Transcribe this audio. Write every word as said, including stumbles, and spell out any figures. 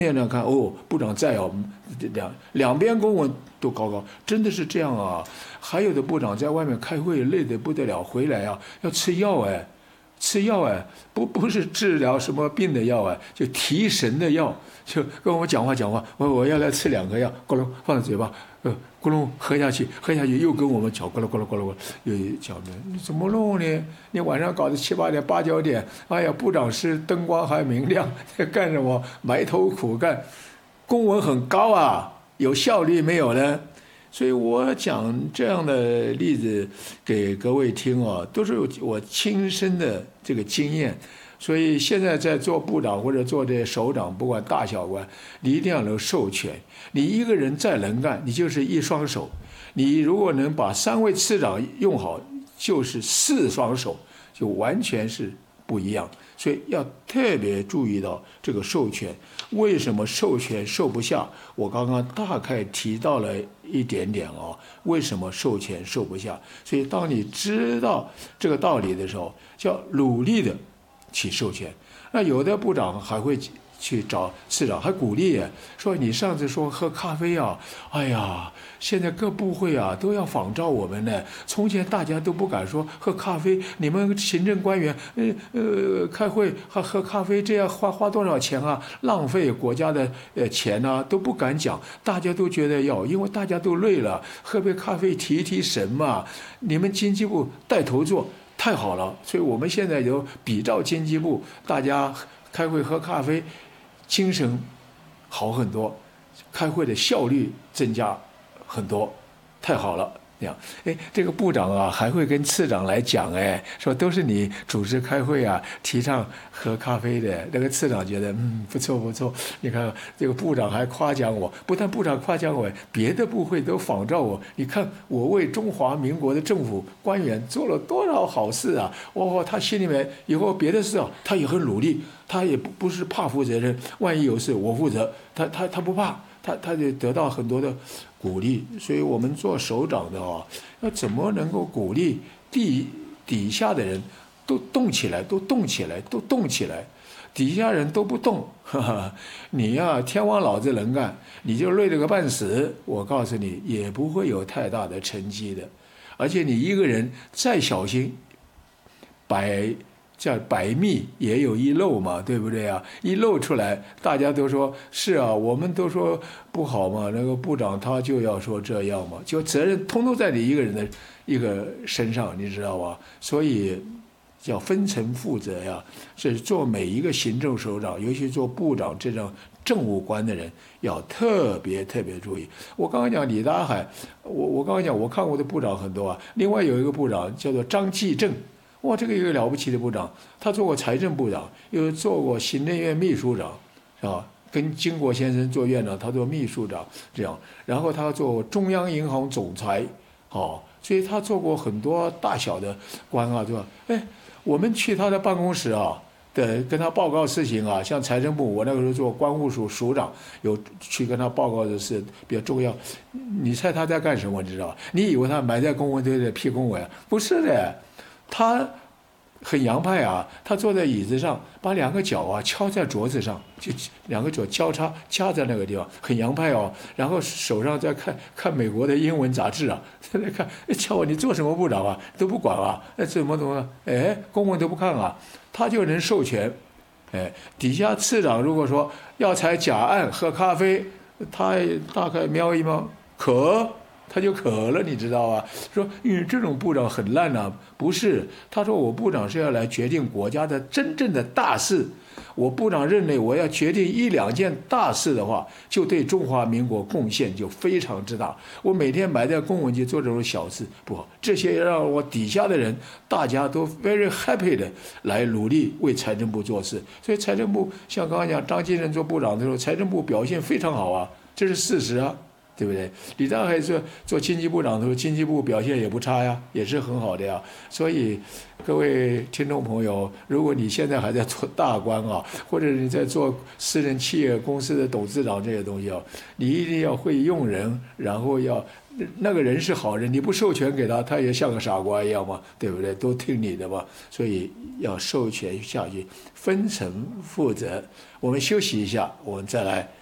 面呢看哦，部长在哦，两两边公文都高高，真的是这样啊。还有的部长在外面开会累得不得了，回来啊要吃药哎，吃药哎，不不是治疗什么病的药哎，就提神的药，就跟我讲话讲话，我我要来吃两个药，咕噜放在嘴巴，呃，咕噜喝下去，喝下去又跟我们讲咕噜咕噜咕噜咕噜，又讲的你怎么弄呢？你晚上搞得七八点八九点，哎呀，部长是灯光还明亮，在干什么？埋头苦干，公文很高啊，有效率没有呢？所以我讲这样的例子给各位听哦，都是我亲身的这个经验。所以现在在做部长或者做这首长，不管大小官，你一定要能授权。你一个人再能干，你就是一双手；你如果能把三位次长用好，就是四双手，就完全是不一样。所以要特别注意到这个授权。为什么授权授不下？我刚刚大概提到了一点点哦。为什么授权授不下？所以当你知道这个道理的时候，就要努力的去授权。那有的部长还会去找次长，还鼓励说：“你上次说喝咖啡啊，哎呀，现在各部会啊都要仿照我们呢。从前大家都不敢说喝咖啡，你们行政官员，呃呃，开会还喝咖啡，这样花花多少钱啊？浪费国家的呃钱啊，都不敢讲。大家都觉得要，因为大家都累了，喝杯咖啡提一提神嘛。你们经济部带头做。”太好了，所以我们现在有比照经济部，大家开会喝咖啡，精神好很多，开会的效率增加很多，太好了。这样，哎，这个部长啊，还会跟次长来讲，哎，说都是你主持开会啊，提倡喝咖啡的。那个次长觉得，嗯，不错不错。你看这个部长还夸奖我，不但部长夸奖我，别的部会都仿照我。你看我为中华民国的政府官员做了多少好事啊！哦，他心里面以后别的事啊，他也很努力，他也不不是怕负责任，万一有事我负责，他他他不怕。他他就得到很多的鼓励，所以我们做首长的哦，要怎么能够鼓励底底下的人都动起来，都动起来，都动起来，底下人都不动，哈哈，你呀、啊、天王老子能干，你就累得个半死，我告诉你也不会有太大的成绩的，而且你一个人再小心，百。叫百密也有一漏嘛，对不对啊？一漏出来，大家都说是啊，我们都说不好嘛。那个部长他就要说这样嘛，就责任通通在你一个人的一个身上，你知道吧？所以叫分层负责呀。是做每一个行政首长，尤其做部长这种政务官的人，要特别特别注意。我刚刚讲李大海，我我刚刚讲我看过的部长很多啊。另外有一个部长叫做张继正。哇，这个一个了不起的部长，他做过财政部长，又做过行政院秘书长，是吧？跟金国先生做院长，他做秘书长，这样，然后他做中央银行总裁，哦，所以他做过很多大小的官啊，对吧？哎，我们去他的办公室啊，的跟他报告事情啊，像财政部，我那个时候做关务署署长，有去跟他报告的事比较重要。你猜他在干什么？你知道？你以为他埋在公文堆里批公文？不是的。他很洋派啊，他坐在椅子上，把两个脚啊敲在桌子上，就两个脚交叉掐在那个地方，很洋派哦。然后手上在看看美国的英文杂志啊，在那看，敲我你做什么部长啊？都不管啊，那怎么怎么？哎，公文都不看啊，他就能授权。哎，底下次长如果说要采甲案喝咖啡，他大概瞄一瞄，渴。他就渴了，你知道吧？说，因为这种部长很烂啊，不是？他说我部长是要来决定国家的真正的大事。我部长认为我要决定一两件大事的话，就对中华民国贡献就非常之大。我每天埋在公文局做这种小事不好，这些让我底下的人大家都 very happy 的来努力为财政部做事。所以财政部像刚刚讲张金仁做部长的时候，财政部表现非常好啊，这是事实啊。 对不对？李大还说做经济部长的时候，经济部表现也不差呀，也是很好的呀。所以各位听众朋友，如果你现在还在做大官啊，或者你在做私人企业公司的董事长这些东西啊，你一定要会用人，然后要那个人是好人，你不授权给他，他也像个傻瓜一样嘛，对不对？都听你的嘛。所以要授权下去，分层负责。我们休息一下，我们再来